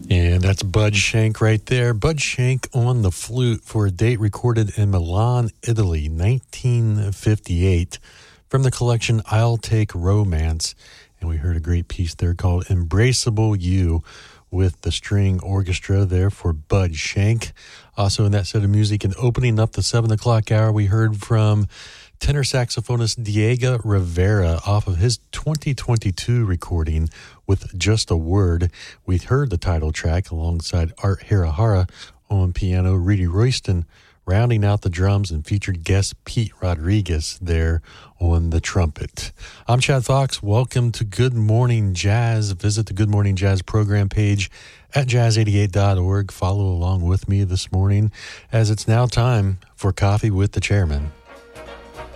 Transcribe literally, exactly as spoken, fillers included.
And that's Bud Shank right there. Bud Shank on the flute for a date recorded in Milan, Italy, nineteen fifty-eight, from the collection I'll Take Romance. And we heard a great piece there called Embraceable You with the string orchestra there for Bud Shank. Also in that set of music and opening up the seven o'clock hour, we heard from tenor saxophonist Diego Rivera off of his twenty twenty-two recording with Just a Word. We heard the title track alongside Art Hirahara on piano, Rudy Royston rounding out the drums, and featured guest Pete Rodriguez there on the trumpet. I'm Chad Fox. Welcome to Good Morning Jazz. Visit the Good Morning Jazz program page at jazz eighty-eight dot org. Follow along with me this morning as it's now time for Coffee with the Chairman.